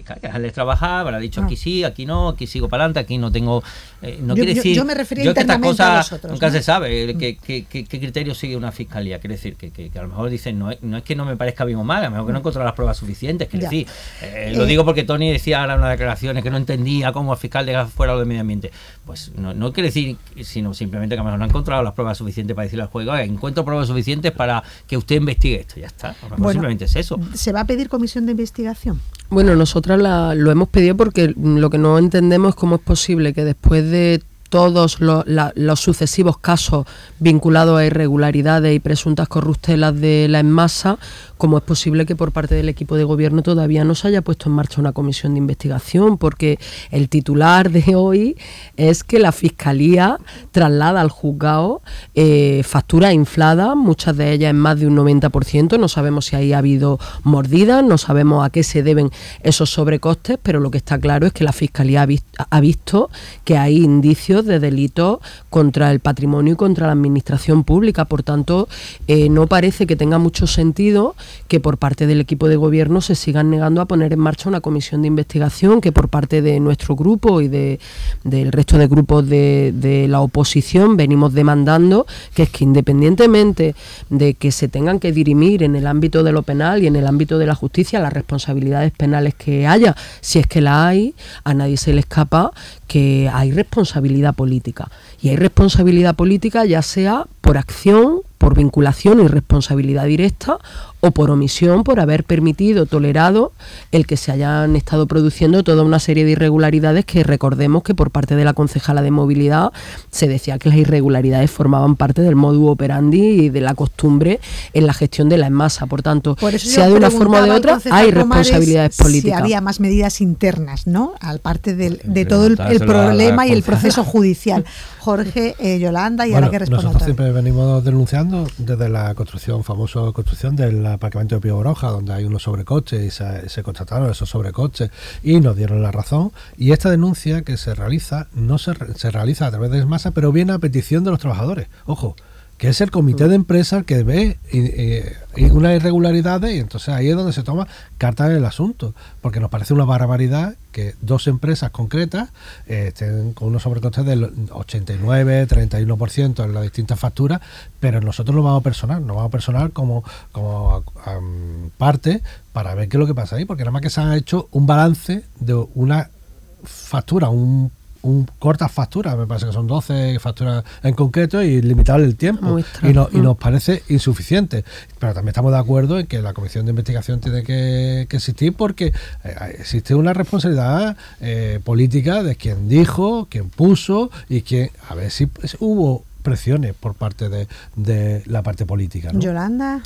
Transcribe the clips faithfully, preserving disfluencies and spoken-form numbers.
fiscal, que dejarles trabajar, habrá dicho Ah. aquí sí, aquí no, aquí sigo para adelante, aquí no tengo... Eh, no Yo- quiere yo- decir... yo me refería yo que estas internamente a cosas vosotros, nunca ¿no? se sabe qué que, que, que criterio sigue una fiscalía. Quiere decir que, que, que a lo mejor dicen, no es, no es que no me parezca bien o mal, a lo mejor que no he encontrado las pruebas suficientes. Quiere Ya. decir, eh, lo Eh, digo porque Tony decía ahora en unas declaraciones que no entendía cómo el fiscal de fuera lo de medio ambiente. Pues no, no quiere decir, sino simplemente que a lo mejor no ha encontrado las pruebas suficientes para decirle al juez, oiga, encuentro pruebas suficientes para que usted investigue esto. Ya está. A lo mejor Bueno, simplemente es eso. ¿Se va a pedir comisión de investigación? Bueno, nosotras la, lo hemos pedido porque lo que no entendemos es cómo es posible que después de todos los, la, los sucesivos casos vinculados a irregularidades y presuntas corruptelas de la Enmasa, cómo es posible que por parte del equipo de gobierno todavía no se haya puesto en marcha una comisión de investigación, porque el titular de hoy es que la Fiscalía traslada al juzgado eh, facturas infladas, muchas de ellas en más de un noventa por ciento, no sabemos si ahí ha habido mordidas, no sabemos a qué se deben esos sobrecostes, pero lo que está claro es que la Fiscalía ha visto, ha visto que hay indicios de delitos contra el patrimonio y contra la administración pública. Por tanto, eh, no parece que tenga mucho sentido que por parte del equipo de gobierno se sigan negando a poner en marcha una comisión de investigación, que por parte de nuestro grupo y de del resto de grupos de, de la oposición venimos demandando, que es que independientemente de que se tengan que dirimir en el ámbito de lo penal y en el ámbito de la justicia las responsabilidades penales que haya, si es que la hay, a nadie se le escapa que hay responsabilidad política. Y hay responsabilidad política ya sea por acción, por vinculación y responsabilidad directa, o por omisión, por haber permitido, tolerado el que se hayan estado produciendo toda una serie de irregularidades que recordemos que por parte de la concejala de movilidad se decía que las irregularidades formaban parte del modus operandi y de la costumbre en la gestión de la Enmasa. Por tanto, Por eso sea yo de una forma o de preguntaba al otra, concejal hay Romares responsabilidades si políticas. había más medidas internas, ¿no? Al parte del, de Siempre todo el, el preguntárselo a la problema y el concejala. proceso judicial. Jorge, eh, Yolanda, y Bueno, ahora que responda nosotros Tony. siempre venimos denunciando desde la construcción, famosa construcción del aparcamiento de Pío Baroja, donde hay unos sobrecostes y se, se constataron esos sobrecostes y nos dieron la razón. Y esta denuncia que se realiza, no se, se realiza a través de Enmasa, pero viene a petición de los trabajadores. Ojo, que es el comité de empresa el que ve eh, eh, unas irregularidades, y entonces ahí es donde se toma carta en el asunto, porque nos parece una barbaridad que dos empresas concretas eh, estén con unos sobrecostes del ochenta y nueve, treinta y uno por ciento en las distintas facturas, pero nosotros no vamos a personal, nos vamos a personal como, como um, parte para ver qué es lo que pasa ahí, porque nada más que se ha hecho un balance de una factura, un un cortas facturas, me parece que son doce facturas en concreto y limitable el tiempo, y, no, y nos parece insuficiente, pero también estamos de acuerdo en que la comisión de investigación tiene que, que existir, porque eh, existe una responsabilidad eh, política de quien dijo, quien puso y quien, a ver si pues, hubo presiones por parte de, de la parte política, ¿no? Yolanda.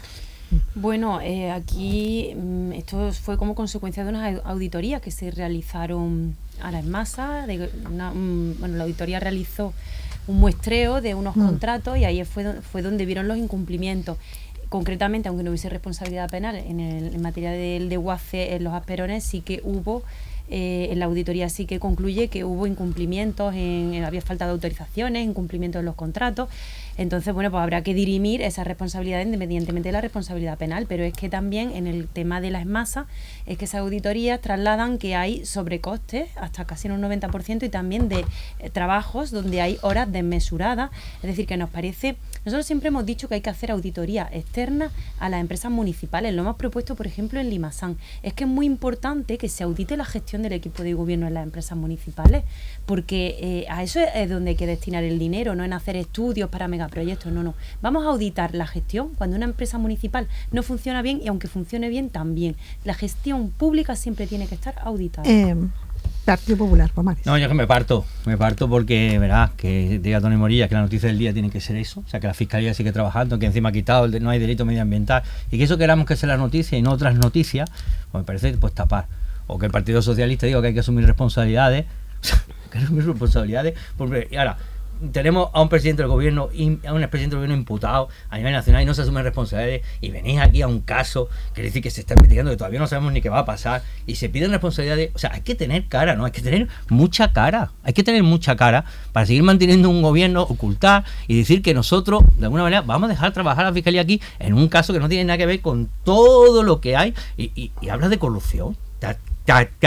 Bueno, eh, aquí mm, esto fue como consecuencia de unas auditorías que se realizaron a la Enmasa. De una, un, bueno, la auditoría realizó un muestreo de unos mm. contratos y ahí fue, do, fue donde vieron los incumplimientos. Concretamente, aunque no hubiese responsabilidad penal en, el, en materia del desguace en los Asperones, sí que hubo, eh, en la auditoría sí que concluye que hubo incumplimientos, en, en, había falta de autorizaciones, incumplimientos en los contratos. Entonces, bueno, pues habrá que dirimir esa responsabilidad independientemente de la responsabilidad penal, pero es que también en el tema de las masas es que esas auditorías trasladan que hay sobrecostes hasta casi en un noventa por ciento y también de eh, trabajos donde hay horas desmesuradas, es decir, que nos parece, nosotros siempre hemos dicho que hay que hacer auditoría externa a las empresas municipales, lo hemos propuesto por ejemplo en Limasan, es que es muy importante que se audite la gestión del equipo de gobierno en las empresas municipales, porque eh, a eso es donde hay que destinar el dinero, no en hacer estudios para megaproyectos, no, no. Vamos a auditar la gestión cuando una empresa municipal no funciona bien y aunque funcione bien también. La gestión pública siempre tiene que estar auditada. Eh, Partido Popular, Romares. No, yo que me parto, me parto porque, verás, que diga Tony Morilla que la noticia del día tiene que ser eso, o sea, que la Fiscalía sigue trabajando, que encima ha quitado, el de, no hay delito medioambiental, y que eso queramos que sea la noticia y no otras noticias, pues me parece pues tapar. O que el Partido Socialista diga que hay que asumir responsabilidades, que asumir responsabilidades, porque y ahora tenemos a un presidente del gobierno, a un expresidente del gobierno imputado a nivel nacional y no se asumen responsabilidades, y venís aquí a un caso que decir que se está investigando, que todavía no sabemos ni qué va a pasar, y se piden responsabilidades. O sea, hay que tener cara, ¿no? Hay que tener mucha cara, hay que tener mucha cara para seguir manteniendo un gobierno, ocultar y decir que nosotros, de alguna manera, vamos a dejar trabajar a la Fiscalía aquí en un caso que no tiene nada que ver con todo lo que hay, y, y, y hablas de corrupción. Te, te, te,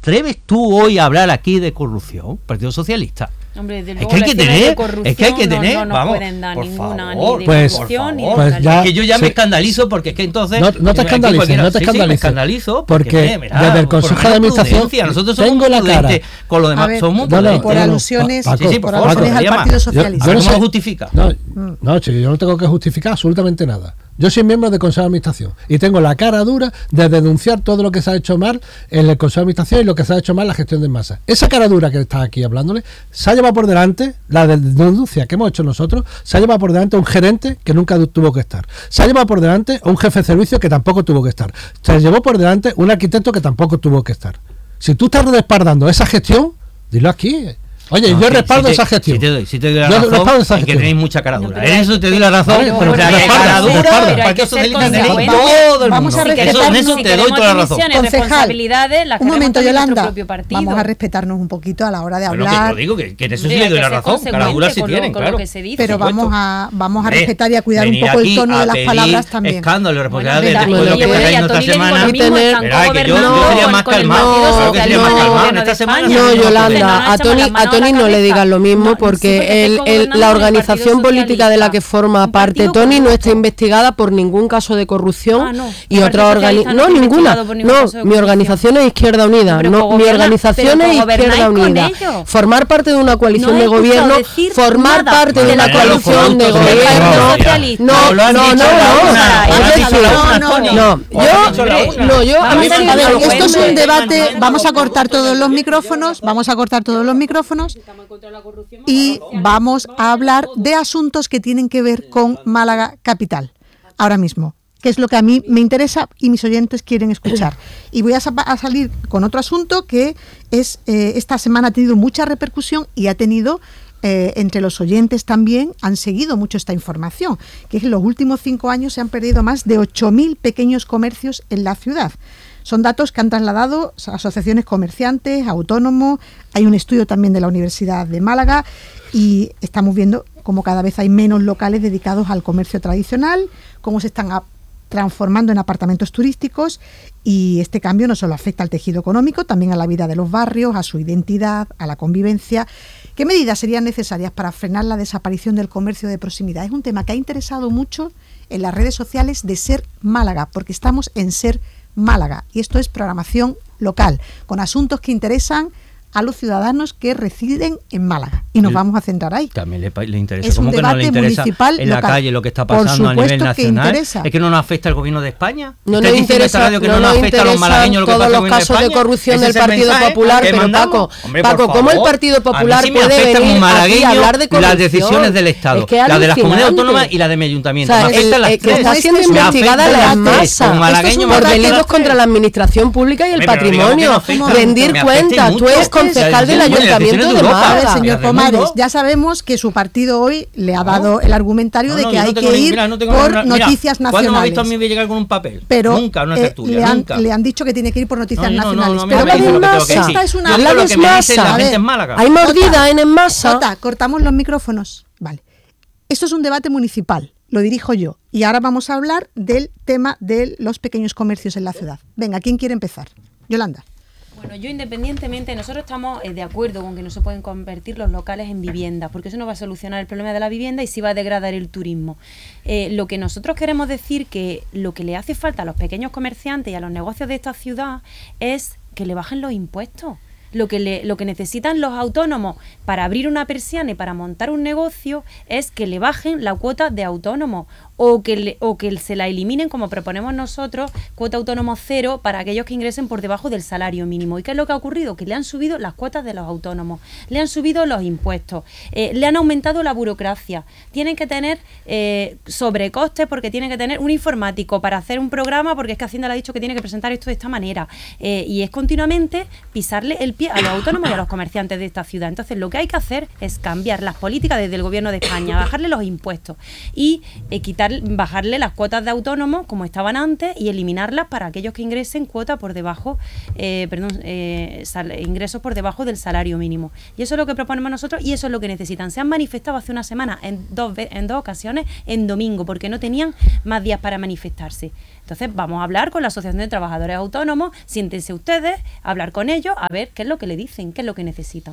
atreves tú hoy a hablar aquí de corrupción, Partido Socialista? Hombre, desde Es luego que hay que lecciones de tener, corrupción es que hay que no- tener, no, nos vamos, pueden dar por ninguna, favor, ni de pues, corrupción, ni de pues moralidad. ya- Es que yo ya sí. me escandalizo porque es que entonces... No, no te aquí escandalices, cualquiera- no te sí, sí, me escandalices. escandalizo Porque porque, verá, desde el por Consejo una de Administración prudencia, nosotros somos tengo la cara. prudentes, con lo demás A ver, somos no, no, prudentes. por no, no, alusiones, Pa- Paco, Sí, sí, por por favor, alusiones al Paco, Partido yo- Socialista. a ver no cómo sé- lo justifica. No, no, chico, yo no tengo que justificar absolutamente nada. Yo soy miembro del Consejo de Administración y tengo la cara dura de denunciar todo lo que se ha hecho mal en el Consejo de Administración y lo que se ha hecho mal en la gestión de Enmasa. Esa cara dura que está aquí hablándole se ha llevado por delante, la de- denuncia que hemos hecho nosotros, se ha llevado por delante a un gerente que nunca tuvo que estar. Se ha llevado por delante a un jefe de servicio que tampoco tuvo que estar. Se llevó por delante un arquitecto que tampoco tuvo que estar. Si tú estás respaldando esa gestión, dilo aquí. Oye, No, yo sí, respaldo sí te- esa gestión. Sí te doy, sí te doy la Yo razón respaldo esa en que gestión. tenéis mucha cara dura. No, pero En hay- eso te doy la razón, pero- pero, o sea, pero que hay- cara dura, pero el hay que Partido ser Socialista tenéis consecuentes. todo el Vamos mundo. a Eso- respetar- en eso si te doy queremos toda la razón. dimisiones, Concejal, responsabilidades, las un queremos momento, también en nuestro Yolanda, propio partido. vamos a respetarnos un poquito a la hora de Bueno, que hablar. lo digo, que, que en eso sí Hombre, le hay doy que la ser razón. Cara dura consecuente sí con lo- tienen, con lo claro. que se dice. Pero Por supuesto. vamos a vamos a Hombre, respetar y a cuidar un venir poco el aquí tono a de las pedir palabras también. escándalo y responsabilidades Bueno, después de lo que bueno, está que- yendo esta y a Tony le digo semana. lo mismo, tener- están Verá, que yo- gobernando yo sería con- más con el calmado, Partido claro que sería más Socialista calmado. del En esta Gobierno de semana España. No, no, Yolanda, no, a echamos Tony, las a manos Tony la no le cabeza. digas lo mismo No, sí, porque porque él- está él- gobernando la el organización Partido política de la que Socialista. forma Un parte partido Tony no corrupto. está investigada por ningún caso de corrupción Ah, no. y El otra Partido organización Socialista no, no está ninguna. investigado por ningún No, caso de mi corrupción. organización es Izquierda Unida, Pero no, co- mi gobierna- organización pero es gobernáis Izquierda con Unida. ellos. Formar parte de una coalición No he de escuchado gobierno, decir formar nada parte de de una la coalición de corrupción del gobierno. Partido Socialista. No, No, lo has no, no, dicho no. la una, Es lo has decir, dicho la no, una, no, Tony. no, Lo has yo, dicho la una. no, yo, a Vamos mí a ser me- A ver, Bueno, esto es bueno, un debate, bueno, vamos a bueno, cortar todos los micrófonos, vamos a cortar todos los micrófonos y vamos a hablar de asuntos que tienen que ver con Málaga capital, ahora mismo, que es lo que a mí me interesa y mis oyentes quieren escuchar. Y voy a, sa- a salir con otro asunto que es eh, esta semana ha tenido mucha repercusión y ha tenido... Eh, entre los oyentes también han seguido mucho esta información, que en los últimos cinco años se han perdido más de ocho mil pequeños comercios en la ciudad. Son datos que han trasladado asociaciones comerciantes, autónomos, hay un estudio también de la Universidad de Málaga y estamos viendo cómo cada vez hay menos locales dedicados al comercio tradicional, cómo se están a- transformando en apartamentos turísticos y este cambio no solo afecta al tejido económico, también a la vida de los barrios, a su identidad, a la convivencia. ¿Qué medidas serían necesarias para frenar la desaparición del comercio de proximidad? Es un tema que ha interesado mucho en las redes sociales de Ser Málaga, porque estamos en Ser Málaga y esto es programación local, con asuntos que interesan a los ciudadanos que residen en Málaga y nos El- vamos a centrar ahí. También le, pa- le interesa. Es un ¿Cómo que no le debate interesa municipal en la local. calle lo que está Por pasando a nivel supuesto que nacional? interesa. ¿Es que no nos afecta el gobierno de España? No ¿Estás nos diciendo en esta interesa, radio que no no nos nos afecta a los interesan malagueños lo que todos pasa en el los gobierno de casos de España? corrupción ¿Ese del es el Partido mensaje Popular, que pero mandamos? Paco, Hombre, Paco, por ¿cómo el favor. Partido Popular A mí sí me puede afecta venir como aquí a malagueño hablar de las corrupción? decisiones del Estado, Es que es la de las comunidades alucinante. autónomas y la de mi ayuntamiento? O sea, Me afectan el- las el que tres. está siendo Este es un- investigada Me la afectan las tres. masa Como malagueño me por afecta delitos las tres. contra la administración pública y el Hombre, pero digamos que patrimonio, me afecta, rendir me afecta cuentas. mucho. Tú eres Este es- concejal del Bueno, las Ayuntamiento decisiones de de Europa. A ver, Málaga. señor Del Pomares, mundo. ya sabemos que su partido hoy le ha dado el argumentario No, de no, que yo no hay tengo que ni- ir mira, no tengo por ninguna- mira, noticias ¿cuándo me ha nacionales. visto a mí llegar con un papel? Pero Nunca, una eh, tertulia, le, han, nunca. le han dicho que tiene que ir por noticias No, no, no, nacionales. no me pero dice lo que tengo que esta decir. es una... Yo Habla digo de lo que me dice la masa. gente en Málaga. Hay mordida en masa. Jota, cortamos los micrófonos. Vale. Esto es un debate municipal, lo dirijo yo. Y ahora vamos a hablar del tema de los pequeños comercios en la ciudad. Venga, ¿quién quiere empezar? Yolanda. Bueno, yo independientemente, nosotros estamos eh, de acuerdo con que no se pueden convertir los locales en viviendas, porque eso no va a solucionar el problema de la vivienda y sí va a degradar el turismo. Eh, lo que nosotros queremos decir que lo que le hace falta a los pequeños comerciantes y a los negocios de esta ciudad es que le bajen los impuestos. Lo que, le, lo que necesitan los autónomos para abrir una persiana y para montar un negocio es que le bajen la cuota de autónomo o que, le, o que se la eliminen, como proponemos nosotros, cuota autónomo cero para aquellos que ingresen por debajo del salario mínimo. ¿Y qué es lo que ha ocurrido? Que le han subido las cuotas de los autónomos, le han subido los impuestos, eh, le han aumentado la burocracia, tienen que tener eh, sobrecostes porque tienen que tener un informático para hacer un programa porque es que Hacienda le ha dicho que tiene que presentar esto de esta manera eh, y es continuamente pisarle el pie a los autónomos y a los comerciantes de esta ciudad. Entonces lo que hay que hacer es cambiar las políticas desde el gobierno de España, bajarle los impuestos y eh, quitar dar, bajarle las cuotas de autónomos como estaban antes y eliminarlas para aquellos que ingresen cuota por debajo, eh, perdón, eh, sal, ingresos por debajo del salario mínimo. Y eso es lo que proponemos nosotros y eso es lo que necesitan. Se han manifestado hace una semana en dos, en dos ocasiones en domingo porque no tenían más días para manifestarse. Entonces vamos a hablar con la Asociación de Trabajadores Autónomos, siéntense ustedes, a hablar con ellos, a ver qué es lo que le dicen, qué es lo que necesitan.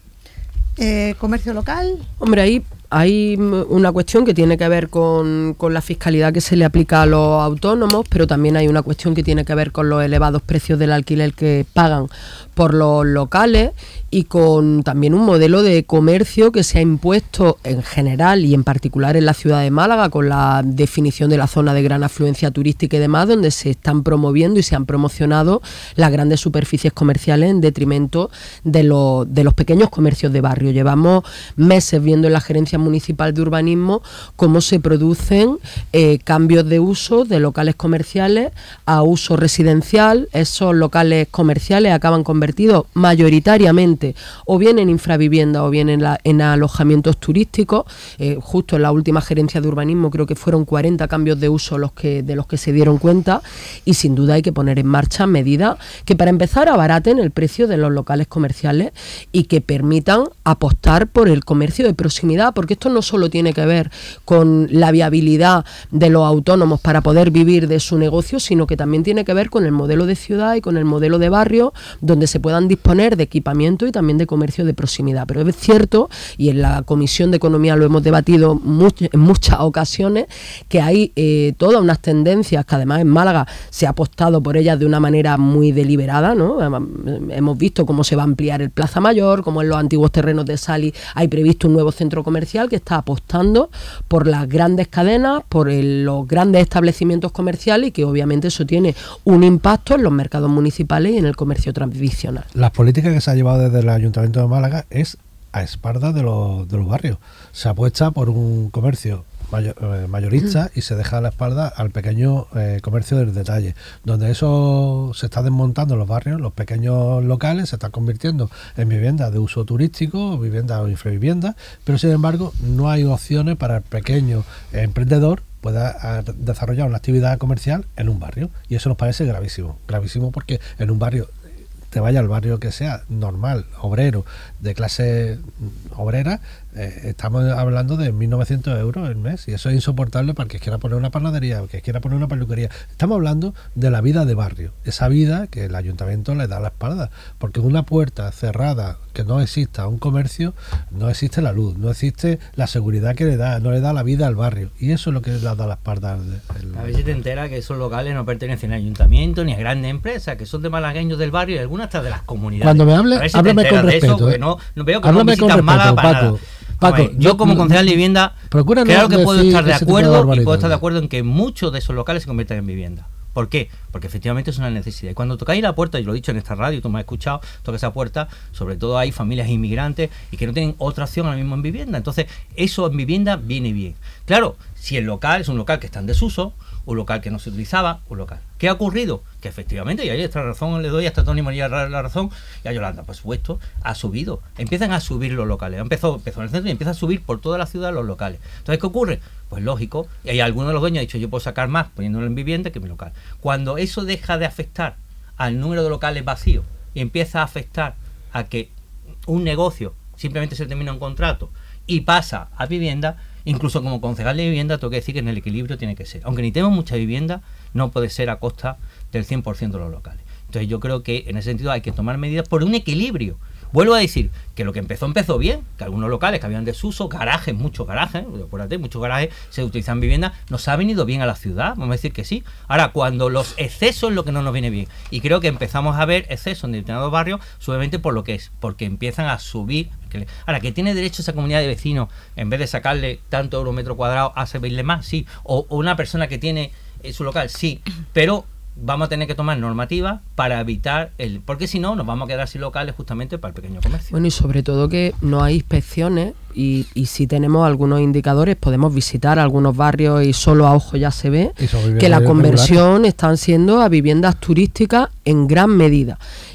Eh, ¿Comercio local? Hombre, ahí hay una cuestión que tiene que ver con, con la fiscalidad que se le aplica a los autónomos, pero también hay una cuestión que tiene que ver con los elevados precios del alquiler que pagan por los locales y con también un modelo de comercio que se ha impuesto en general y en particular en la ciudad de Málaga con la definición de la zona de gran afluencia turística y demás, donde se están promoviendo y se han promocionado las grandes superficies comerciales en detrimento de, lo, de los pequeños comercios de barrio. Llevamos meses viendo en la Gerencia Municipal de Urbanismo cómo se producen eh, cambios de uso de locales comerciales a uso residencial. Esos locales comerciales acaban convertidos mayoritariamente o bien en infravivienda o bien en, la, en alojamientos turísticos. Eh, justo en la última Gerencia de Urbanismo creo que fueron cuarenta cambios de uso los que, de los que se dieron cuenta y sin duda hay que poner en marcha medidas que para empezar abaraten el precio de los locales comerciales y que permitan apostar por el comercio de proximidad, porque esto no solo tiene que ver con la viabilidad de los autónomos para poder vivir de su negocio, sino que también tiene que ver con el modelo de ciudad y con el modelo de barrio donde se puedan disponer de equipamiento y también de comercio de proximidad. Pero es cierto, y en la Comisión de Economía lo hemos debatido much, en muchas ocasiones, que hay eh, todas unas tendencias que además en Málaga se ha apostado por ellas de una manera muy deliberada, ¿no? Hemos visto cómo se va a ampliar el Plaza Mayor, cómo en los antiguos terrenos de Sali hay previsto un nuevo centro comercial que está apostando por las grandes cadenas, por el, los grandes establecimientos comerciales y que obviamente eso tiene un impacto en los mercados municipales y en el comercio tradicional. Las políticas que se ha llevado desde el Ayuntamiento de Málaga es a espaldas de los, de los barrios. Se apuesta por un comercio mayor, eh, mayorista y se deja a la espalda al pequeño eh, comercio del detalle, donde eso se está desmontando en los barrios. Los pequeños locales se están convirtiendo en viviendas de uso turístico, viviendas o infraviviendas, pero sin embargo no hay opciones para el pequeño emprendedor pueda desarrollar una actividad comercial en un barrio, y eso nos parece gravísimo, gravísimo porque en un barrio, te vaya al barrio que sea, normal, obrero, de clase obrera, eh, estamos hablando de mil novecientos euros el mes, y eso es insoportable para el que quiera poner una panadería, el que quiera poner una peluquería. Estamos hablando de la vida de barrio, esa vida que el ayuntamiento le da a la espalda, porque en una puerta cerrada, que no exista un comercio, no existe la luz, no existe la seguridad que le da, no le da la vida al barrio, y eso es lo que le da a la espalda. El, el, a ver si te enteras que esos locales no pertenecen al ayuntamiento ni a grandes empresas, que son de malagueños del barrio y algunas hasta de las comunidades. Cuando me hable, si háblame con respeto. Eso, ¿eh? no, no veo que háblame no visitas con Málaga respeto, para Paco. nada. Paco, ver, yo como concejal de vivienda, procura claro no que puedo estar de acuerdo de y puedo estar de acuerdo en que muchos de esos locales se conviertan en vivienda. ¿Por qué? Porque efectivamente es una necesidad. Y cuando tocáis la puerta, yo lo he dicho en esta radio, tú me has escuchado, toca esa puerta, sobre todo hay familias inmigrantes y que no tienen otra opción ahora mismo en vivienda. Entonces, eso en vivienda viene bien. Claro, si el local es un local que está en desuso, un local que no se utilizaba, un local. ¿Qué ha ocurrido? Que efectivamente, y ahí esta razón le doy hasta a Tony María la razón, y a Yolanda, por supuesto, ha subido. Empiezan a subir los locales. Empezó, empezó en el centro y empieza a subir por toda la ciudad los locales. Entonces, ¿qué ocurre? Pues lógico, y hay algunos de los dueños han dicho, yo puedo sacar más poniéndolo en vivienda que mi local. Cuando eso deja de afectar al número de locales vacíos y empieza a afectar a que un negocio simplemente se termina un contrato y pasa a vivienda, incluso como concejal de vivienda tengo que decir que en el equilibrio tiene que ser. Aunque ni tenemos mucha vivienda, no puede ser a costa del cien por ciento de los locales. Entonces yo creo que en ese sentido hay que tomar medidas por un equilibrio. Vuelvo a decir que lo que empezó, empezó bien, que algunos locales que habían desuso, garajes, muchos garajes, acuérdate, muchos garajes se utilizan vivienda, nos ha venido bien a la ciudad, vamos a decir que sí. Ahora, cuando los excesos es lo que no nos viene bien, y creo que empezamos a ver excesos en determinados barrios, solamente por lo que es, porque empiezan a subir. Ahora, que tiene derecho esa comunidad de vecinos, en vez de sacarle tanto euro metro cuadrado, a servirle más, sí. O, o una persona que tiene su local, sí, pero vamos a tener que tomar normativas para evitar el... Porque si no, nos vamos a quedar sin locales justamente para el pequeño comercio. Bueno, y sobre todo que no hay inspecciones y, y si tenemos algunos indicadores, podemos visitar algunos barrios y solo a ojo ya se ve que la conversión están siendo a viviendas turísticas en gran medida.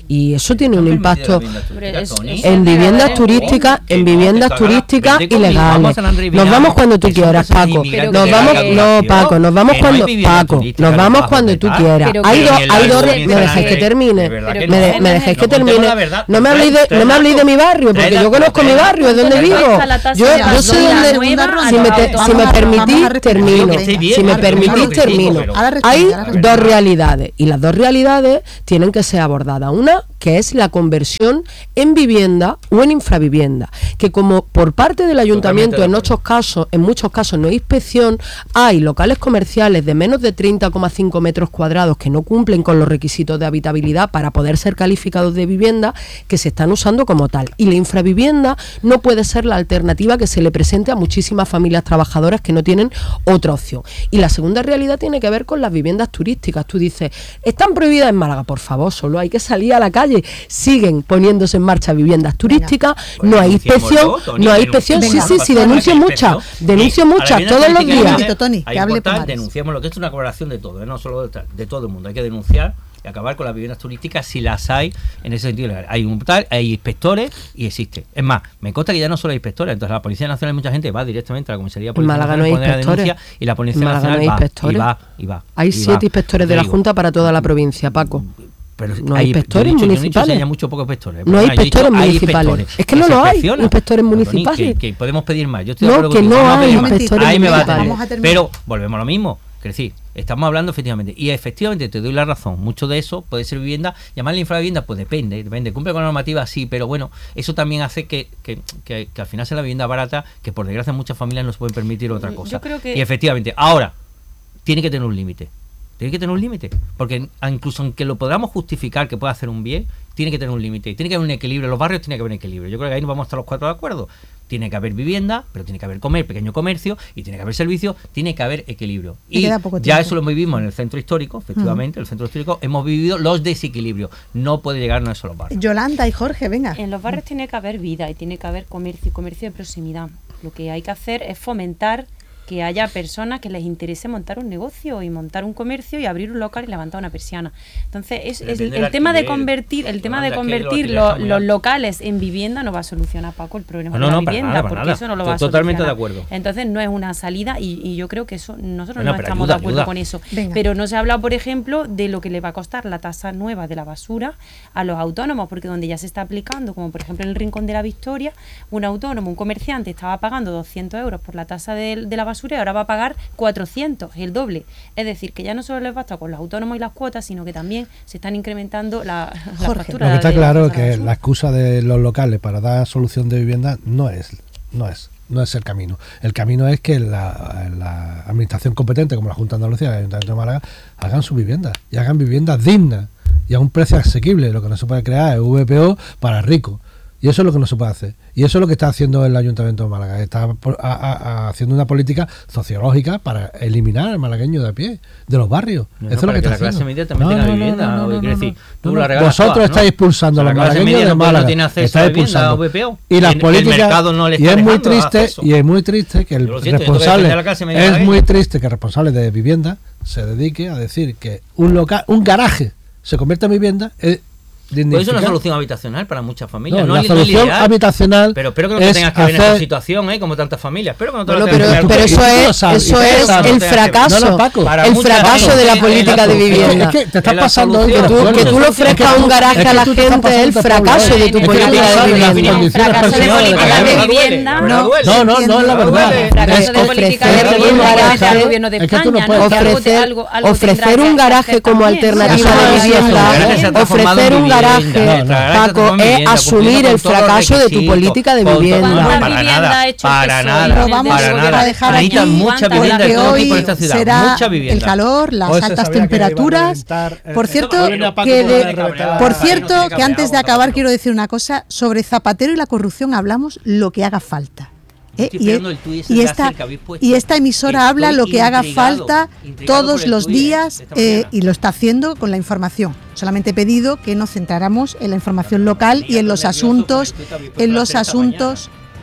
y eso tiene un impacto Es- es- en viviendas es- turísticas, en viviendas turísticas ilegales. Nos vamos cuando tú quieras, Paco. Nos vamos, no, Paco, nos vamos cuando, Paco, nos vamos cuando tú quieras. Pero Hay que- dos, que hay la dos, comunidad me dejáis que de- termine, de verdad me, que de- no. me dejáis que No contemos termine. la verdad. No me habléis de, Trae no me habléis de mi barrio, trae porque la- yo conozco mi trae la- barrio, es donde ¿Cuánto vivo. cuesta la tasa Yo, de yo la sé nueva dónde, nueva? si me, te- Vamos si me a- permitís, vamos a respetar. termino. Que esté bien, Si me ahora mismo permitís, lo critico, termino. pero- Ahora responde, Hay ahora responde. dos realidades y las dos realidades tienen que ser abordadas. Una, que es la conversión en vivienda o en infravivienda, que como por parte del ayuntamiento de en acuerdo. muchos casos, en muchos casos no hay inspección, hay locales comerciales de menos de treinta coma cinco metros cuadrados que no cumplen con los requisitos de habitabilidad para poder ser calificados de vivienda, que se están usando como tal. Y la infravivienda no puede ser la alternativa que se le presente a muchísimas familias trabajadoras que no tienen otra opción. Y la segunda realidad tiene que ver con las viviendas turísticas. Tú dices, están prohibidas en Málaga, por favor, solo hay que salir a la calle. Siguen poniéndose en marcha viviendas turísticas, Pues no hay denunciémoslo, inspección, Tony, no hay denunciémoslo. inspección, sí, Venga, sí, sí, vamos a denuncio Hay muchas, inspección. denuncio Y a la muchas, vivienda todos los turística, días. Un momentito, Tony, Hay que hable importar, Pomares. denunciémoslo, que esto es una colaboración de todo, ¿eh? No solo de, de todo el mundo. Hay que denunciar y acabar con las viviendas turísticas si las hay en ese sentido. Hay un tal, hay inspectores y existe. Es más, me consta que ya no solo hay inspectores, entonces la Policía Nacional, mucha gente va directamente a la comisaría de Policía Málaga no Nacional, hay pone la inspectores. denuncia y la Policía En Málaga no Nacional hay va, inspectores. y va, y va. Hay y siete va. inspectores Te de la digo, Junta para toda la provincia, Paco. Pero No hay inspectores yo he dicho- yo he dicho municipales. que haya muchos pocos inspectores. No hay Perdona, yo he dicho, inspectores hay municipales. inspectores. Es que no se lo hay, inspecciona. inspectores Pero, Tony, municipales. Que, que podemos pedir más. Yo estoy No, de acuerdo que contigo, no vamos a hay pedir más. inspectores Ahí me va a municipales. tener. Vamos a terminar. Pero volvemos a lo mismo. Es decir, estamos hablando efectivamente, y efectivamente te doy la razón, mucho de eso puede ser vivienda, llamarle infravivienda, pues depende, depende, cumple con la normativa, sí, pero bueno, eso también hace que, que, que, que al final sea la vivienda barata, que por desgracia muchas familias no se pueden permitir otra cosa. Yo creo que- Y efectivamente, ahora, tiene que tener un límite, tiene que tener un límite, porque incluso aunque lo podamos justificar que pueda hacer un bien, tiene que tener un límite, tiene que haber un equilibrio, los barrios tiene que haber un equilibrio, yo creo que ahí nos vamos a estar los cuatro de acuerdo. Tiene que haber vivienda, pero tiene que haber comer, pequeño comercio, y tiene que haber servicios, tiene que haber equilibrio. Me Y queda poco ya tiempo. eso lo vivimos en el centro histórico, efectivamente, el centro histórico, hemos vivido los desequilibrios. No puede llegarnos a eso los barrios. Yolanda y Jorge, venga. En los barrios tiene que haber vida y tiene que haber comercio y comercio de proximidad. Lo que hay que hacer es fomentar que haya personas que les interese montar un negocio y montar un comercio y abrir un local y levantar una persiana. Entonces, es, Pero es depende el del tema de alquiler. convertir, el tema de Yolanda, es que los convertir alquileres los, están muy los altos. locales en vivienda no va a solucionar, Paco, el problema No, de no, la para vivienda, nada, para porque nada. eso no lo va a Totalmente solucionar. de acuerdo. Entonces, no es una salida y, y yo creo que eso nosotros Bueno, no pero estamos ayuda, de acuerdo ayuda. con eso. Venga. Pero no se ha hablado, por ejemplo, de lo que le va a costar la tasa nueva de la basura a los autónomos, porque donde ya se está aplicando, como por ejemplo en el Rincón de la Victoria, un autónomo, un comerciante estaba pagando doscientos euros por la tasa de, de la basura y ahora va a pagar cuatrocientos, el doble. Es decir, que ya no solo les basta con los autónomos y las cuotas, sino que también se están incrementando la, la Jorge. factura. Lo que está de- claro de es que basura. la excusa de los locales para dar solución de vivienda no es, no es, no es el camino. El camino es que la, la administración competente, como la Junta de Andalucía y el Ayuntamiento de Málaga, hagan sus viviendas y hagan viviendas dignas y a un precio asequible. Lo que no se puede crear es V P O para ricos. Y eso es lo que no se puede hacer. Y eso es lo que está haciendo el Ayuntamiento de Málaga. Está por- a- a- a- haciendo una política sociológica para eliminar al malagueño de a pie, de los barrios. No, eso es para lo que que está la clase haciendo. media también tenga vivienda, o quiere decir, tú la regalas Vosotros todas, ¿no? estáis expulsando O sea, a los la clase malagueños media de no puede- no Málaga. tiene acceso Estáis a vivienda, expulsando. a V P O. Y las El- el políticas. mercado no le y está es muy dejando triste, acceso. y es muy triste que el Yo lo siento, yo tengo que responsable, defender a la clase media es malagueña. muy triste que el responsable de vivienda se dedique a decir que un local, un garaje se convierte en vivienda. Es Pues es una dignificar. solución habitacional para muchas familias. No, No, la es- no es solución ideal, habitacional. pero espero que no te es tengas que ver en hacer- esta situación, ¿eh? Como tantas familias. Espero que no te Bueno, lo tengas pero, que ver. pero Y eso tú lo es, sabes, eso y tú lo es sabes. el No, fracaso, no, Paco. Para el mucha fracaso gente de la es política la de solución. vivienda. Es que te estás Es la pasando hoy solución. de Tú- acuerdo. que tú le ofrezcas un garaje a la tú te estás gente es el pasando por fracaso Pablo, de tu ¿eh? Es que tú política no de sabes las vivienda. condiciones Fracaso de personales de política cada de uno. vivienda. Pero No, duele. No, no, no es la Pero verdad. duele. Fracaso Es de política de ofrecer vivienda un que garaje- hace el gobierno de es que tú España, no ¿no? puedes Que algo te- ofrecer, algo- algo ofrecer tendrá un que garaje hacer como también. alternativa Eso de no es vivienda, cierto. El garaje se ha transformado ofrecer en un vivienda. garaje, El garaje se ha Paco, transformado en es vivienda, asumir cumpliendo el con todos los fracaso de tu requisitos, política de con todo- vivienda. No, ¿Cuántas para viviendas nada, ha hecho para el P S O E nada, en el Lo vamos para gobierno a nada. dejar Necesitan aquí, mucha ¿Cuántas? vivienda porque de todo hoy tipo en esta ciudad. será Mucha vivienda. el calor, las Hoy se altas sabía que iba a temperaturas. reventar el- Por el- cierto, hoy venía Paco que con de- la reventada. por Ahí no cierto, tiene que que antes de haber agua, acabar Paco. quiero decir una cosa sobre Zapatero y la corrupción. Hablamos lo que haga falta. Yo ¿eh? estoy Y, esperando el tuit ese y de esta, Acer que habéis puesto. y esta emisora Estoy habla lo que haga intrigado, falta intrigado todos por el los tuit, ¿eh? días de esta eh, mañana. y lo está haciendo con la información. Solamente he pedido que nos centráramos en la información local y en los asuntos, en los asuntos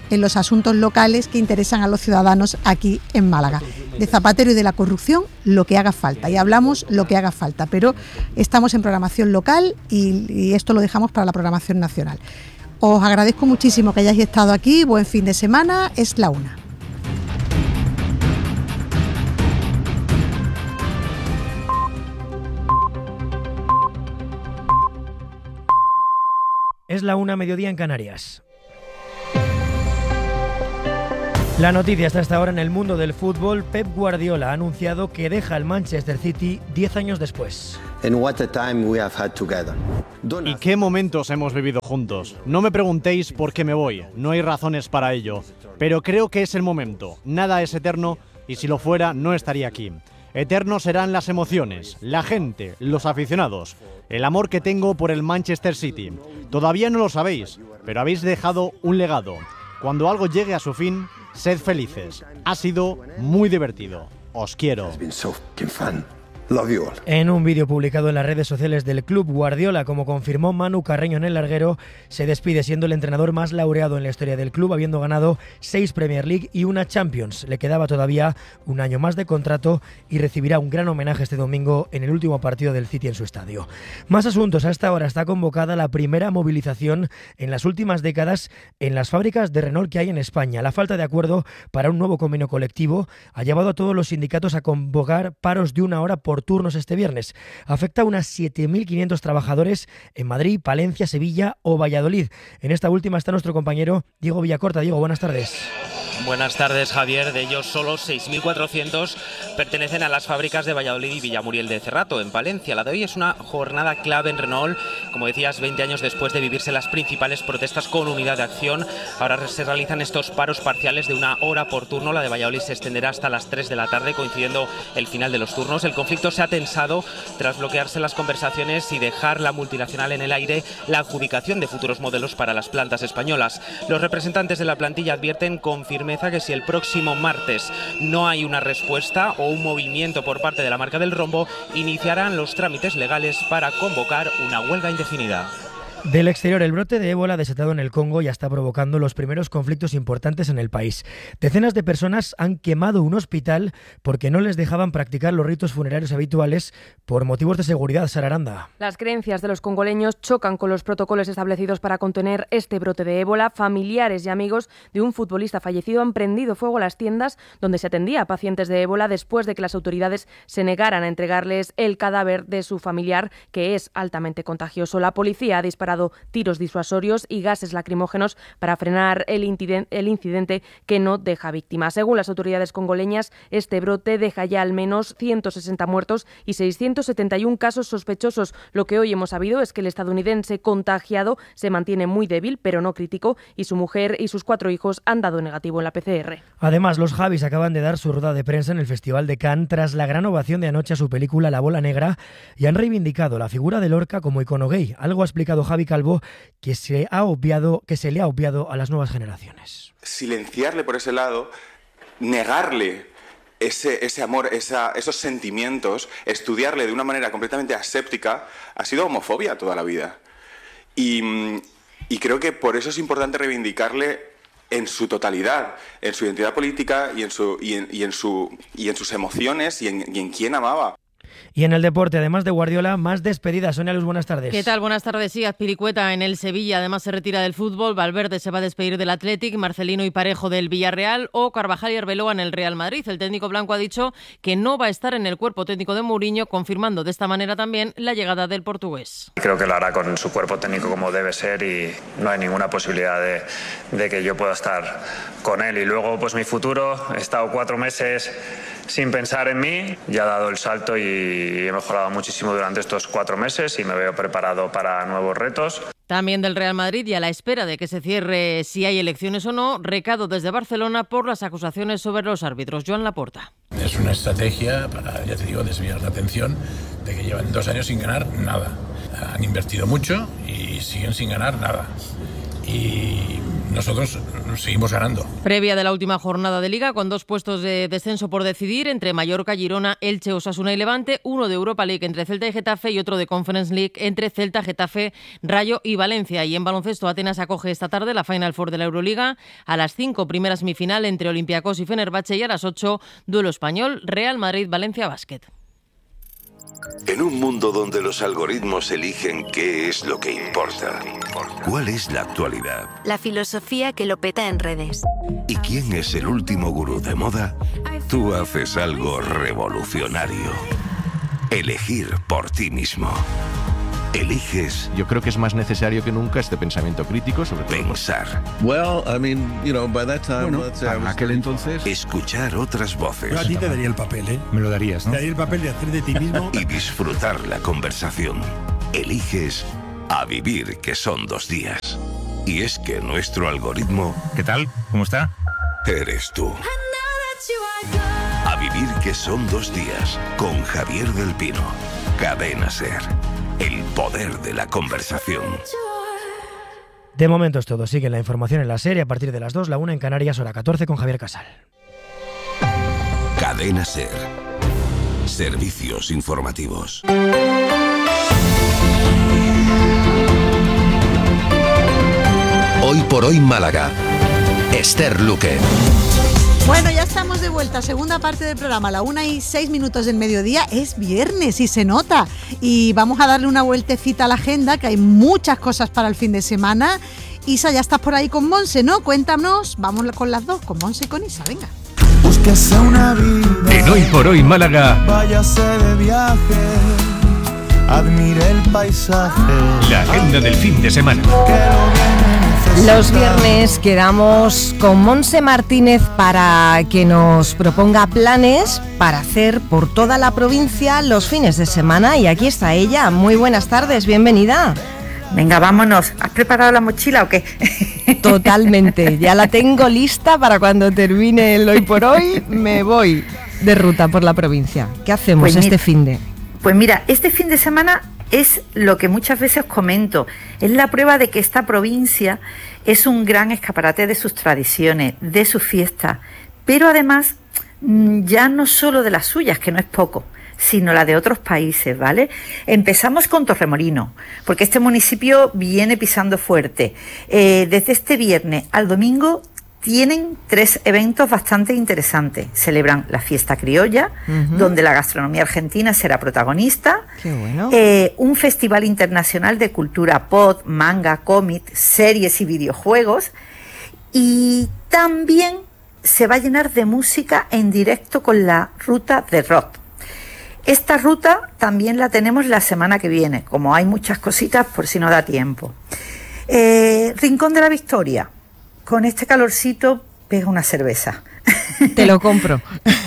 en los asuntos locales que interesan a los ciudadanos aquí en Málaga. De Zapatero y de la corrupción, lo que haga falta. Y hablamos lo que haga falta, pero estamos en programación local y, y esto lo dejamos para la programación nacional. Os agradezco muchísimo que hayáis estado aquí. Buen fin de semana. Es la una. Es la una, mediodía en Canarias. La noticia está hasta ahora en el mundo del fútbol. Pep Guardiola ha anunciado que deja el Manchester City diez años después. ¿Y qué momentos hemos vivido juntos? No me preguntéis por qué me voy, no hay razones para ello. Pero creo que es el momento. Nada es eterno y si lo fuera no estaría aquí. Eternos serán las emociones, la gente, los aficionados, el amor que tengo por el Manchester City. Todavía no lo sabéis, pero habéis dejado un legado. Cuando algo llegue a su fin, sed felices. Ha sido muy divertido. Os quiero. En un vídeo publicado en las redes sociales del club, Guardiola, como confirmó Manu Carreño en el larguero, se despide siendo el entrenador más laureado en la historia del club, habiendo ganado seis Premier League y una Champions. Le quedaba todavía un año más de contrato y recibirá un gran homenaje este domingo en el último partido del City en su estadio. Más asuntos. A esta hora está convocada la primera movilización en las últimas décadas en las fábricas de Renault que hay en España. La falta de acuerdo para un nuevo convenio colectivo ha llevado a todos los sindicatos a convocar paros de una hora por turnos este viernes. Afecta a unas siete mil quinientos trabajadores en Madrid, Palencia, Sevilla o Valladolid. En esta última está nuestro compañero Diego Villacorta. Diego, buenas tardes. Buenas tardes, Javier. De ellos, solo seis mil cuatrocientos pertenecen a las fábricas de Valladolid y Villamuriel de Cerrato, en Palencia. La de hoy es una jornada clave en Renault. Como decías, veinte años después de vivirse las principales protestas con unidad de acción, ahora se realizan estos paros parciales de una hora por turno. La de Valladolid se extenderá hasta las tres de la tarde, coincidiendo el final de los turnos. El conflicto se ha tensado tras bloquearse las conversaciones y dejar la multinacional en el aire la adjudicación de futuros modelos para las plantas españolas. Los representantes de la plantilla advierten con firmeza que si el próximo martes no hay una respuesta o un movimiento por parte de la marca del rombo, iniciarán los trámites legales para convocar una huelga indefinida. Del exterior, el brote de ébola desatado en el Congo ya está provocando los primeros conflictos importantes en el país. Decenas de personas han quemado un hospital porque no les dejaban practicar los ritos funerarios habituales por motivos de seguridad. Sara Aranda. Las creencias de los congoleños chocan con los protocolos establecidos para contener este brote de ébola. Familiares y amigos de un futbolista fallecido han prendido fuego a las tiendas donde se atendía a pacientes de ébola después de que las autoridades se negaran a entregarles el cadáver de su familiar, que es altamente contagioso. La policía ha disparado tiros disuasorios y gases lacrimógenos para frenar el incidente, el incidente que no deja víctimas. Según las autoridades congoleñas, este brote deja ya al menos ciento sesenta muertos y seiscientos setenta y uno casos sospechosos. Lo que hoy hemos sabido es que el estadounidense contagiado se mantiene muy débil, pero no crítico, y su mujer y sus cuatro hijos han dado negativo en la P C R. Además, los Javis acaban de dar su rueda de prensa en el Festival de Cannes tras la gran ovación de anoche a su película La bola negra y han reivindicado la figura de Lorca como icono gay. Algo ha explicado Javi Calvo que se ha obviado, que se le ha obviado a las nuevas generaciones. Silenciarle por ese lado, negarle ese, ese amor, esa, esos sentimientos, estudiarle de una manera completamente aséptica, ha sido homofobia toda la vida. Y, y creo que por eso es importante reivindicarle en su totalidad, en su identidad política y en, su, y en, y en, su, y en sus emociones y en, y en quién amaba. Y en el deporte, además de Guardiola, más despedidas. Sonia Luz, buenas tardes. ¿Qué tal? Buenas tardes. Sí, Azpilicueta en el Sevilla, además se retira del fútbol. Valverde se va a despedir del Athletic, Marcelino y Parejo del Villarreal o Carvajal y Arbeloa en el Real Madrid. El técnico blanco ha dicho que no va a estar en el cuerpo técnico de Mourinho, confirmando de esta manera también la llegada del portugués. Creo que lo hará con su cuerpo técnico como debe ser y no hay ninguna posibilidad de, de que yo pueda estar con él. Y luego, pues mi futuro, he estado cuatro meses sin pensar en mí, ya he dado el salto y he mejorado muchísimo durante estos cuatro meses y me veo preparado para nuevos retos. También del Real Madrid y a la espera de que se cierre si hay elecciones o no, recado desde Barcelona por las acusaciones sobre los árbitros. Joan Laporta. Es una estrategia para, ya te digo, desviar la atención de que llevan dos años sin ganar nada. Han invertido mucho y siguen sin ganar nada. Y nosotros seguimos ganando. Previa de la última jornada de Liga, con dos puestos de descenso por decidir entre Mallorca, Girona, Elche, Osasuna y Levante, uno de Europa League entre Celta y Getafe y otro de Conference League entre Celta, Getafe, Rayo y Valencia. Y en baloncesto, Atenas acoge esta tarde la Final Four de la Euroliga. A las cinco, primera semifinal entre Olympiacos y Fenerbahce, y a las ocho, duelo español, Real Madrid-Valencia Basket. En un mundo donde los algoritmos eligen qué es lo que importa, ¿cuál es la actualidad? La filosofía que lo peta en redes. ¿Y quién es el último gurú de moda? Tú haces algo revolucionario. Elegir por ti mismo. Eliges. Yo creo que es más necesario que nunca este pensamiento crítico sobre todo. Pensar. Well, I mean, you know, by that time, Bueno, let's say I para was- aquel entonces. Escuchar otras voces. Yo a ti te daría el papel, ¿eh? Me lo darías, Te daría el papel de hacer de ti mismo. Y disfrutar la conversación. Eliges a vivir, que son dos días. Y es que nuestro algoritmo. ¿Qué tal? ¿Cómo está? Eres tú. A vivir, que son dos días. Con Javier del Pino. Cadena SER. El poder de la conversación. De momento es todo. Sigue la información en la serie a partir de las dos, la una en Canarias, hora catorce, con Javier Casal. Cadena SER. Servicios informativos. Hoy por hoy Málaga. Esther Luque. Bueno, ya estamos de vuelta, segunda parte del programa, la una y seis minutos del mediodía. Es viernes y se nota. Y vamos a darle una vueltecita a la agenda, que hay muchas cosas para el fin de semana. Isa, ya estás por ahí con Monse, ¿no? Cuéntanos, vamos con las dos, con Monse y con Isa, venga. Búsquese una vida. En Hoy por Hoy Málaga, Váyase de viaje. Admire el paisaje. la agenda del fin de semana. Los viernes quedamos con Monse Martínez para que nos proponga planes para hacer por toda la provincia los fines de semana, y aquí está ella. Muy buenas tardes, bienvenida. Venga, vámonos. ¿Has preparado la mochila o qué? Totalmente, ya la tengo lista para cuando termine el Hoy por Hoy, me voy de ruta por la provincia. ¿Qué hacemos Pues este mira, fin de? Pues mira, este fin de semana es lo que muchas veces os comento, es la prueba de que esta provincia es un gran escaparate de sus tradiciones, de sus fiestas, pero además ya no solo de las suyas, que no es poco, sino la de otros países, ¿vale? Empezamos con Torremolinos, porque este municipio viene pisando fuerte. Eh, desde este viernes al domingo tienen tres eventos bastante interesantes. Celebran la fiesta criolla, uh-huh. donde la gastronomía argentina será protagonista. Qué bueno. Eh, un festival internacional de cultura pop, manga, cómic, series y videojuegos. Y también se va a llenar de música en directo con la ruta de rock. Esta ruta también la tenemos la semana que viene, como hay muchas cositas por si no da tiempo. Eh, Rincón de la Victoria. Con este calorcito pega una cerveza. Te lo compro.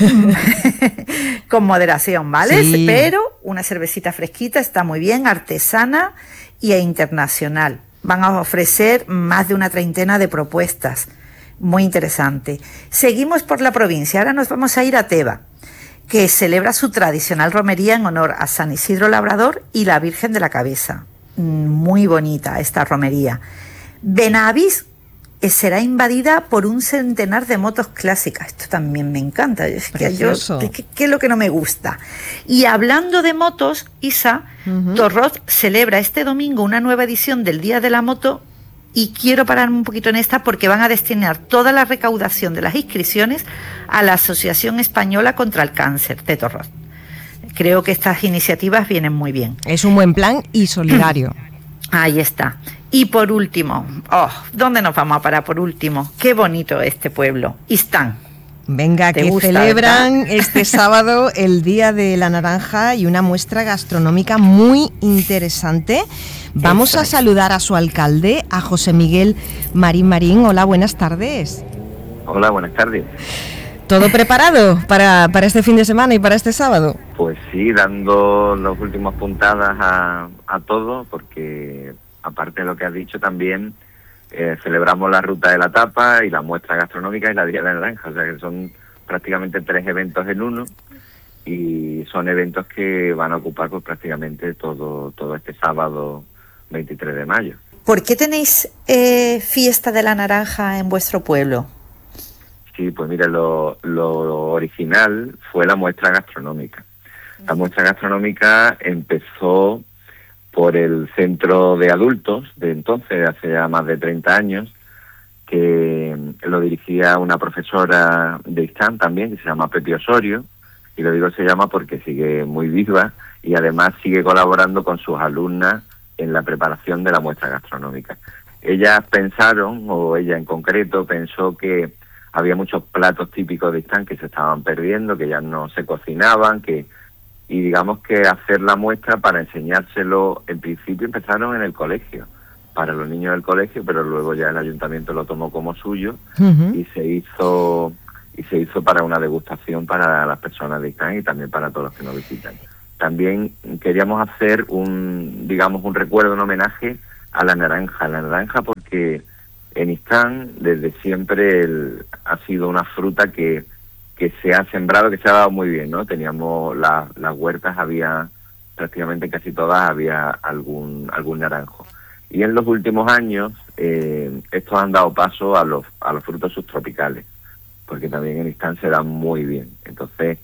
Con moderación, ¿vale? Sí. Pero una cervecita fresquita está muy bien, artesana y internacional. Van a ofrecer más de una treintena de propuestas. Muy interesante. Seguimos por la provincia. Ahora nos vamos a ir a Teba, que celebra su tradicional romería en honor a San Isidro Labrador y la Virgen de la Cabeza. Muy bonita esta romería. Benavís será invadida por un centenar de motos clásicas. Esto también me encanta. Es que yo, ¿qué, ¿Qué es lo que no me gusta? Y hablando de motos, Isa, uh-huh. Torroz celebra este domingo una nueva edición del Día de la Moto, y quiero pararme un poquito en esta porque van a destinar toda la recaudación de las inscripciones a la Asociación Española contra el Cáncer de Torroz. Creo que estas iniciativas vienen muy bien. Es un buen plan y solidario. Ahí está. Y por último, oh, ¿dónde nos vamos a parar por último? Qué bonito este pueblo, Istán. Venga, que gusta, celebran ¿verdad? este sábado el Día de la Naranja y una muestra gastronómica muy interesante. Vamos Eso a saludar a su alcalde, a José Miguel Marín Marín. Hola, buenas tardes. Hola, buenas tardes. ¿Todo preparado para, para este fin de semana y para este sábado? Pues sí, dando las últimas puntadas a, a todo, porque aparte de lo que has dicho también eh, celebramos la Ruta de la Tapa y la muestra gastronómica y la Día de la Naranja, o sea que son prácticamente tres eventos en uno, y son eventos que van a ocupar pues prácticamente todo, todo este sábado veintitrés de mayo. ¿Por qué tenéis eh, fiesta de la naranja en vuestro pueblo? Sí, pues mira, lo, lo original fue la muestra gastronómica. La muestra gastronómica empezó por el centro de adultos de entonces, hace ya más de treinta años, que lo dirigía una profesora de Istán también, que se llama Pepi Osorio, y lo digo se llama porque sigue muy viva y además sigue colaborando con sus alumnas en la preparación de la muestra gastronómica. Ellas pensaron, o ella en concreto, pensó que había muchos platos típicos de Istán que se estaban perdiendo, que ya no se cocinaban, que y digamos que hacer la muestra para enseñárselo, en principio empezaron en el colegio, para los niños del colegio, pero luego ya el ayuntamiento lo tomó como suyo uh-huh. y se hizo y se hizo para una degustación para las personas de Istán y también para todos los que nos visitan. También queríamos hacer un, digamos, un recuerdo, un homenaje a la naranja, a la naranja porque en Istán desde siempre el, ha sido una fruta que que se ha sembrado, que se ha dado muy bien, ¿no? Teníamos la, las huertas, había prácticamente casi todas, había algún algún naranjo. Y en los últimos años, eh, estos han dado paso a los a los frutos subtropicales, porque también en Istán se dan muy bien. Entonces,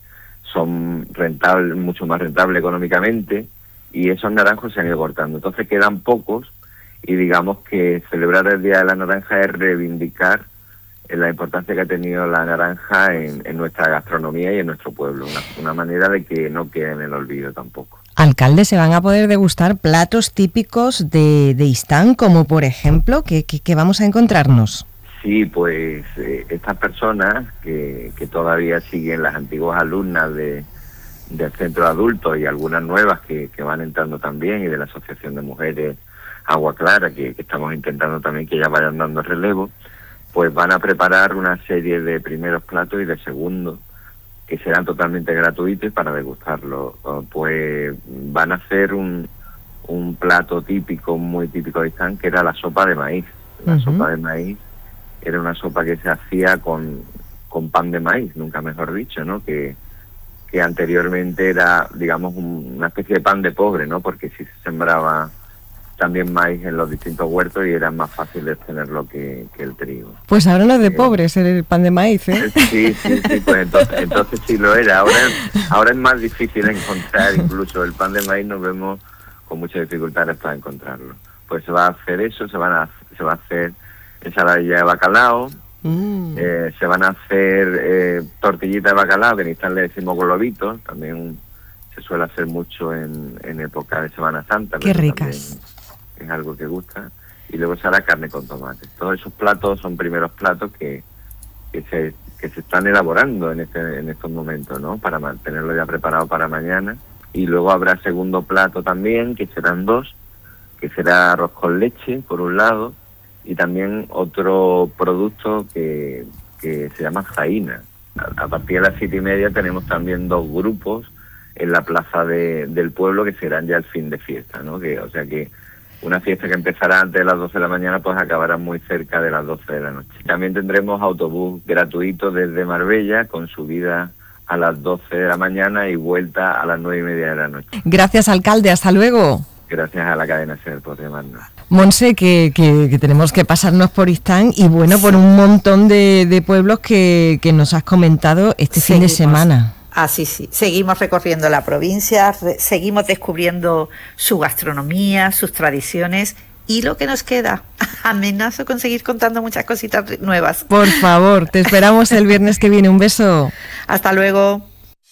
son rentables, mucho más rentables económicamente, y esos naranjos se han ido cortando. Entonces quedan pocos, y digamos que celebrar el Día de la Naranja es reivindicar la importancia que ha tenido la naranja en, en nuestra gastronomía y en nuestro pueblo, una, una manera de que no quede en el olvido tampoco. Alcalde, ¿se van a poder degustar platos típicos de, de Istán, como por ejemplo, ¿qué, qué, qué vamos a encontrarnos? Sí, pues eh, estas personas que, que todavía siguen, las antiguas alumnas de, del centro de adultos y algunas nuevas que, que van entrando también, y de la Asociación de Mujeres Agua Clara, que, que estamos intentando también que ellas vayan dando relevo, pues van a preparar una serie de primeros platos y de segundos que serán totalmente gratuitos para degustarlo. Pues van a hacer un, un plato típico, muy típico de Istán, que era la sopa de maíz. La uh-huh. sopa de maíz era una sopa que se hacía con, con pan de maíz, nunca mejor dicho, ¿no? Que, que anteriormente era, digamos, un, una especie de pan de pobre, ¿no? Porque si se sembraba también maíz en los distintos huertos y era más fácil de tenerlo que, que el trigo. Pues ahora no es de eh, pobres el pan de maíz, ¿eh? Sí, sí, sí, pues entonces, entonces sí lo era. Ahora, ahora es más difícil encontrar, incluso el pan de maíz nos vemos con muchas dificultades para encontrarlo. Pues se va a hacer eso, se van a se va a hacer ensaladilla de bacalao, mm. eh, se van a hacer eh, tortillitas de bacalao, que en Istán le decimos globitos, también se suele hacer mucho en, en época de Semana Santa. Qué ricas. Es algo que gusta, y luego se hará carne con tomate. Todos esos platos son primeros platos que, que se que se están elaborando en este en estos momentos, ¿no? Para mantenerlo ya preparado para mañana. Y luego habrá segundo plato también, que serán dos, que será arroz con leche, por un lado, y también otro producto que, que se llama jaina. A, a partir de las siete y media tenemos también dos grupos en la plaza de, del pueblo, que serán ya el fin de fiesta, ¿no? Que, o sea que una fiesta que empezará antes de las doce de la mañana, pues acabará muy cerca de las doce de la noche. También tendremos autobús gratuito desde Marbella, con subida a las doce de la mañana y vuelta a las nueve y media de la noche. Gracias, alcalde. Hasta luego. Gracias a la cadena SER por llamarnos. Monse, que, que, que tenemos que pasarnos por Istán y bueno, por un montón de, de pueblos que, que nos has comentado este fin de semana. Ah, sí, sí. Seguimos recorriendo la provincia, re- seguimos descubriendo su gastronomía, sus tradiciones y lo que nos queda. Amenazo con seguir contando muchas cositas nuevas. Por favor, te esperamos el viernes que viene. Un beso. Hasta luego.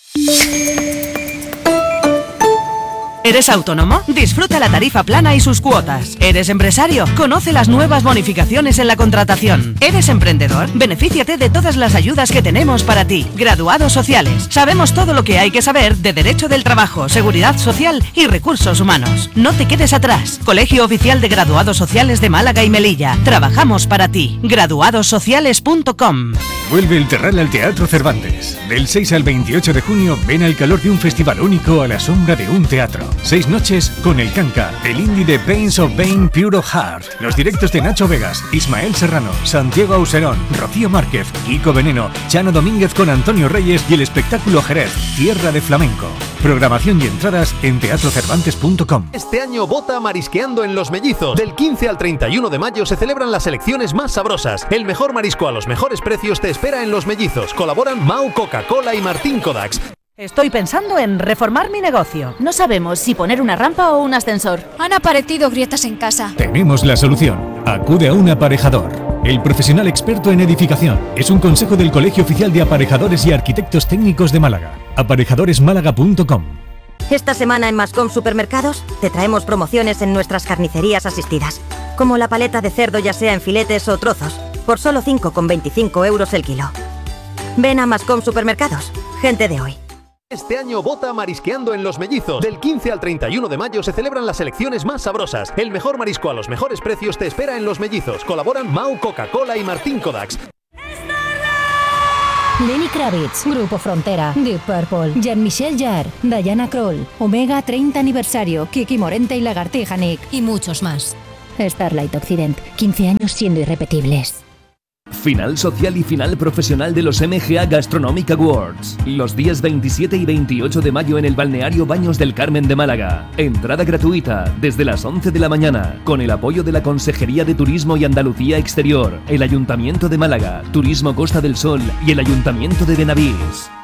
¿Eres autónomo? Disfruta la tarifa plana y sus cuotas. ¿Eres empresario? Conoce las nuevas bonificaciones en la contratación. ¿Eres emprendedor? Benefíciate de todas las ayudas que tenemos para ti. Graduados sociales. Sabemos todo lo que hay que saber de Derecho del Trabajo, Seguridad Social y Recursos Humanos. No te quedes atrás. Colegio Oficial de Graduados Sociales de Málaga y Melilla. Trabajamos para ti. graduados sociales punto com. Vuelve el Terral al Teatro Cervantes. Del seis al veintiocho de junio, ven al calor de un festival único a la sombra de un teatro. Seis noches con El Canca, el indie de Pains of Vain Pure Heart, los directos de Nacho Vegas, Ismael Serrano, Santiago Auserón, Rocío Márquez, Kiko Veneno, Chano Domínguez con Antonio Reyes y el espectáculo Jerez, Tierra de Flamenco. Programación y entradas en teatro cervantes punto com. Este año vota Marisqueando en Los Mellizos. Del quince al treinta y uno de mayo se celebran las selecciones más sabrosas. El mejor marisco a los mejores precios te espera en Los Mellizos. Colaboran Mau, Coca-Cola y Martín Kodaks. Estoy pensando en reformar mi negocio. No sabemos si poner una rampa o un ascensor. Han aparecido grietas en casa. Tenemos la solución. Acude a un aparejador. El profesional experto en edificación. Es un consejo del Colegio Oficial de Aparejadores y Arquitectos Técnicos de Málaga. aparejadores málaga punto com. Esta semana en Mascom Supermercados te traemos promociones en nuestras carnicerías asistidas, como la paleta de cerdo ya sea en filetes o trozos, por solo cinco con veinticinco euros el kilo. Ven a Mascom Supermercados, gente de hoy. Este año vota Marisqueando en Los Mellizos. Del quince al treinta y uno de mayo se celebran las selecciones más sabrosas. El mejor marisco a los mejores precios te espera en Los Mellizos. Colaboran Mau, Coca-Cola y Martín Kodaks. Lenny Kravitz, Grupo Frontera, Deep Purple, Jean-Michel Jarre, Diana Krall, Omega treinta aniversario, Kiki Morente y Lagartija Nick y muchos más. Starlight Occident, quince años siendo irrepetibles. Final social y final profesional de los M G A Gastronomic Awards. Los días veintisiete y veintiocho de mayo en el balneario Baños del Carmen de Málaga. Entrada gratuita desde las once de la mañana, con el apoyo de la Consejería de Turismo y Andalucía Exterior, el Ayuntamiento de Málaga, Turismo Costa del Sol y el Ayuntamiento de Benavís.